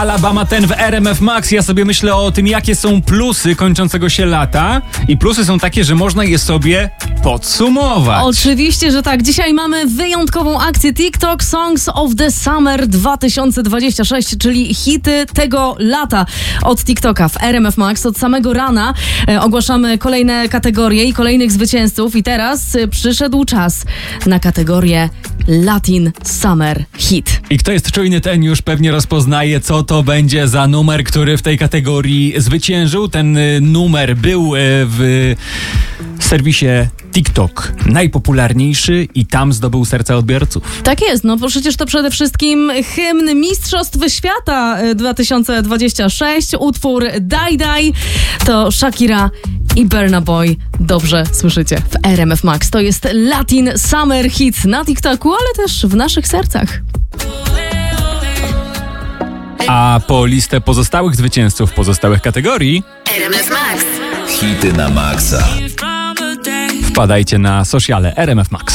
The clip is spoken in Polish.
Alabama ten w RMF Max. Ja sobie myślę o tym, jakie są plusy kończącego się lata. I plusy są takie, że można je sobie podsumować. Oczywiście, że tak. Dzisiaj mamy wyjątkową akcję TikTok Songs of the Summer 2026, czyli hity tego lata od TikToka w RMF Max. Od samego rana ogłaszamy kolejne kategorie i kolejnych zwycięzców. I teraz przyszedł czas na kategorię Latin Summer Hit. I kto jest czujny, ten już pewnie rozpoznaje, co to będzie za numer, który w tej kategorii zwyciężył. Ten numer był w serwisie TikTok najpopularniejszy i tam zdobył serca odbiorców. Tak jest, no bo przecież to przede wszystkim hymn Mistrzostw Świata 2026, utwór Daj Daj, to Shakira i Burna Boy. Dobrze słyszycie w RMF Max. To jest Latin Summer Hit na TikToku, ale też w naszych sercach. A po listę pozostałych zwycięzców pozostałych kategorii RMF Max. Hity na maksa. wpadajcie na sociale RMF Max.